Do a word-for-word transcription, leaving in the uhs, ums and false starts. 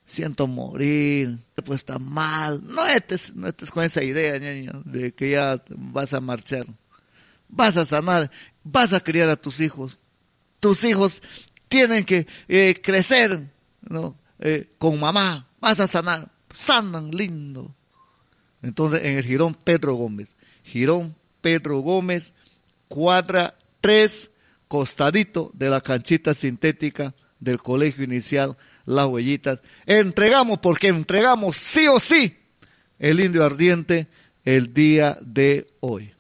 siento morir, pues está mal. No estés, no estés con esa idea, ñaño, de que ya vas a marchar. Vas a sanar, vas a criar a tus hijos. Tus hijos tienen que eh, crecer, ¿no? Eh, con mamá, vas a sanar. Sanan lindo. Entonces, en el Jirón Pedro Gómez. Jirón Pedro Gómez, cuadra tres, costadito de la canchita sintética del Colegio Inicial Las Huellitas. Entregamos, porque entregamos sí o sí el indio ardiente el día de hoy.